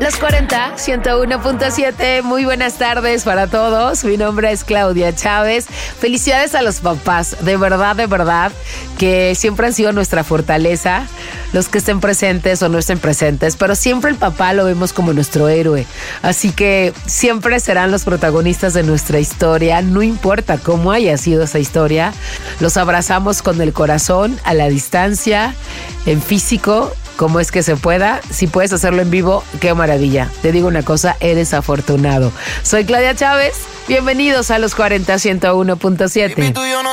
los 40, 101.7. Muy buenas tardes para todos. Mi nombre es Claudia Chávez. Felicidades a los papás, de verdad, que siempre han sido nuestra fortaleza. Los que estén presentes o no estén presentes, pero siempre el papá lo vemos como nuestro héroe. Así que siempre serán los protagonistas de nuestra historia, no importa cómo haya sido esa historia. Los abrazamos con el corazón, a la distancia, en físico, como es que se pueda. Si puedes hacerlo en vivo, qué maravilla. Te digo una cosa, eres afortunado. Soy Claudia Chávez. Bienvenidos a los 40, 101.7.